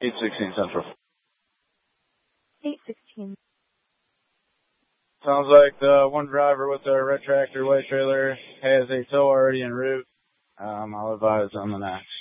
816 Central. 816. Sounds like the one driver with the red tractor white trailer has a tow already en route. I'll advise on the next.